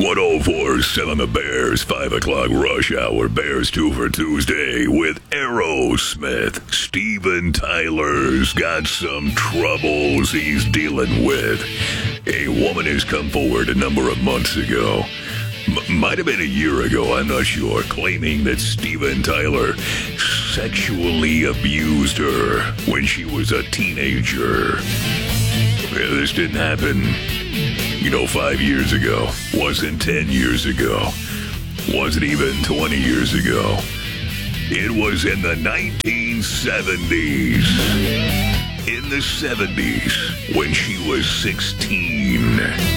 104.7 The Bears, 5 o'clock rush hour, Bears 2 for Tuesday with Aerosmith. Steven Tyler's got some troubles he's dealing with. A woman has come forward a number of months ago, might have been a year ago, I'm not sure, claiming that Steven Tyler sexually abused her when she was a teenager. This didn't happen 5 years ago, wasn't 10 years ago, wasn't even 20 years ago. It was in the 1970s. In the 70s, when she was 16.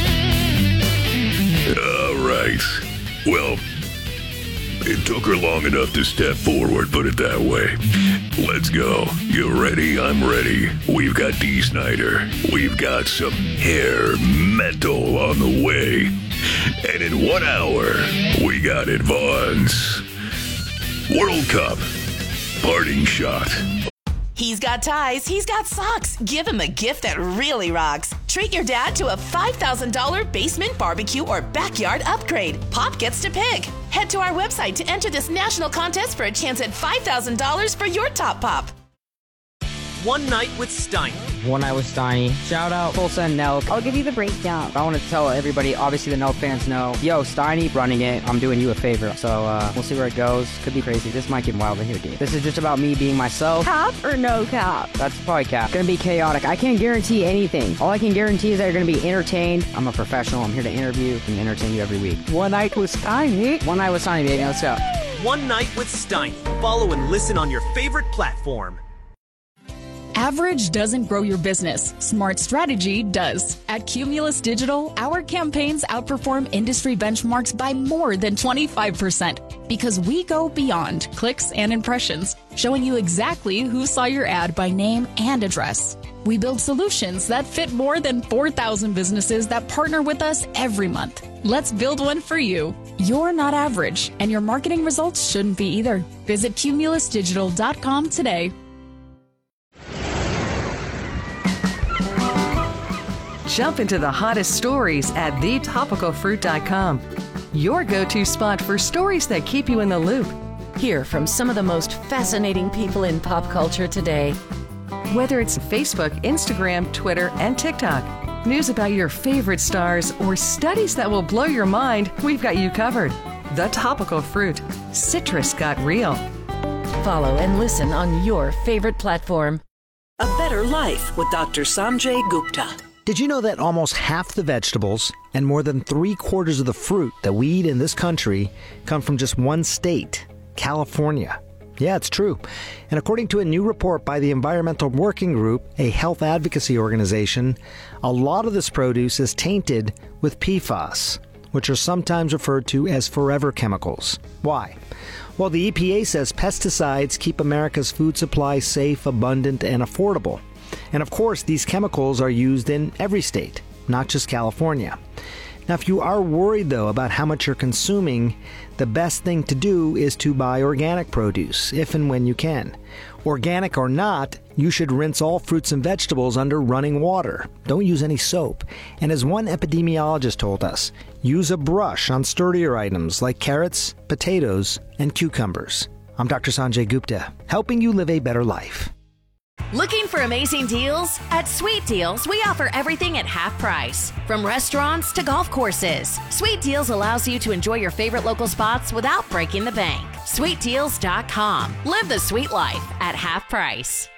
All right. Well, it took her long enough to step forward, put it that way. Let's go. You ready? I'm ready. We've got Dee Snider. We've got some hair metal on the way. And in 1 hour, we got Advance World Cup parting shot. He's got ties, he's got socks. Give him a gift that really rocks. Treat your dad to a $5,000 basement barbecue or backyard upgrade. Pop gets to pick. Head to our website to enter this national contest for a chance at $5,000 for your top pop. One Night with Steiny. One Night with Steiny. Shout out Tulsa and Nelk. I'll give you the breakdown. I want to tell everybody, obviously the Nelk fans know, yo, Steiny running it. I'm doing you a favor. So we'll see where it goes. Could be crazy. This might get wild in here, dude. This is just about me being myself. Cap or no cap? That's probably cap. Gonna be chaotic. I can't guarantee anything. All I can guarantee is that you're gonna be entertained. I'm a professional. I'm here to interview and entertain you every week. One Night with Steiny. One Night with Steiny, baby. Let's go. One Night with Steiny. Follow and listen on your favorite platform. Average doesn't grow your business. Smart strategy does. At Cumulus Digital, our campaigns outperform industry benchmarks by more than 25% because we go beyond clicks and impressions, showing you exactly who saw your ad by name and address. We build solutions that fit more than 4,000 businesses that partner with us every month. Let's build one for you. You're not average, and your marketing results shouldn't be either. Visit cumulusdigital.com today. Jump into the hottest stories at thetopicalfruit.com. Your go-to spot for stories that keep you in the loop. Hear from some of the most fascinating people in pop culture today. Whether it's Facebook, Instagram, Twitter, and TikTok, news about your favorite stars, or studies that will blow your mind, we've got you covered. The Topical Fruit. Citrus got real. Follow and listen on your favorite platform. A Better Life with Dr. Sanjay Gupta. Did you know that almost half the vegetables and more than 3/4 of the fruit that we eat in this country come from just one state, California? Yeah, it's true. And according to a new report by the Environmental Working Group, a health advocacy organization, a lot of this produce is tainted with PFAS, which are sometimes referred to as forever chemicals. Why? Well, the EPA says pesticides keep America's food supply safe, abundant, and affordable. And of course, these chemicals are used in every state, not just California. Now, if you are worried, though, about how much you're consuming, the best thing to do is to buy organic produce, if and when you can. Organic or not, you should rinse all fruits and vegetables under running water. Don't use any soap. And as one epidemiologist told us, use a brush on sturdier items like carrots, potatoes, and cucumbers. I'm Dr. Sanjay Gupta, helping you live a better life. Looking for amazing deals? At Sweet Deals, we offer everything at half price. From restaurants to golf courses, Sweet Deals allows you to enjoy your favorite local spots without breaking the bank. SweetDeals.com. Live the sweet life at half price.